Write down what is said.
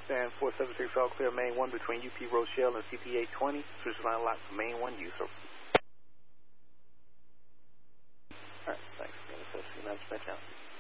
Stand 476, all clear, main 1 between UP Rochelle and CP 820. Switch line lock for main 1 user. Alright, thanks. United States now.